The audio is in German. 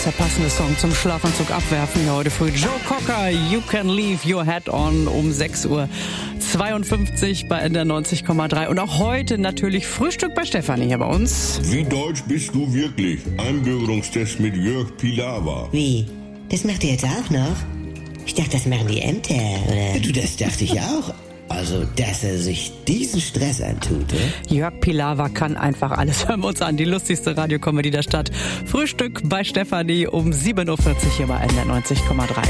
Der passende Song zum Schlafanzug abwerfen hier heute früh. Joe Cocker, You Can Leave Your Head On um 6:52 Uhr bei NDR 90,3. Und auch heute natürlich Frühstück bei Stefanie hier bei uns. Wie deutsch bist du wirklich? Einbürgerungstest mit Jörg Pilawa. Wie? Das macht ihr jetzt auch noch? Ich dachte, das machen die Ämter, oder? Du, das dachte ich auch. Also, dass er sich diesen Stress antut, Jörg Pilawa kann einfach alles. Hören wir uns an. Die lustigste Radiokomödie der Stadt. Frühstück bei Stefanie um 7:40 Uhr hier bei NDR 90,3.